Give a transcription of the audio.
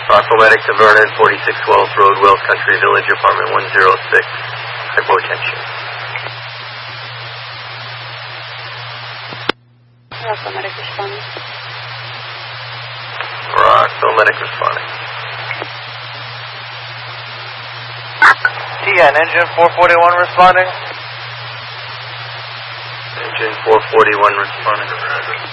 Rockwell Medic to Vernon, 4612 Road, Wells Country Village, apartment 106, hypotension. Rockwell Medic responding. Rockwell Medic responding. TN, engine 441 responding. Engine 441 responding.